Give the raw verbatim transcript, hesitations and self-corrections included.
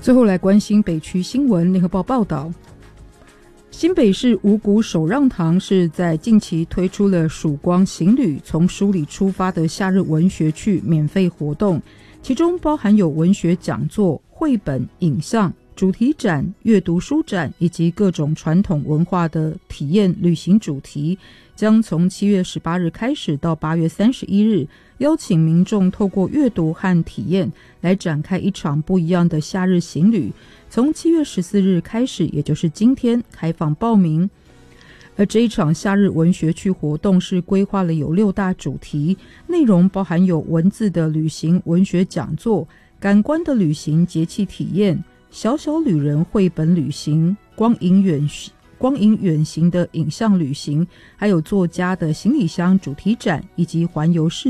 最后来关心北区新闻。联合报报道，新北市五股手让堂是在近期推出了曙光行旅从书里出发的夏日文学趣免费活动，其中包含有文学讲座、绘本、影像、主题展、阅读书展以及各种传统文化的体验旅行主题，将从七月十八日开始到八月三十一日，邀请民众透过阅读和体验来展开一场不一样的夏日行旅。从七月十四日开始，也就是今天开放报名。而这一场夏日文学趣活动是规划了有六大主题，内容包含有文字的旅行文学讲座、感官的旅行节气体验、小小旅人绘本旅行、光影远光影远行的影像旅行，还有作家的行李箱主题展以及环游世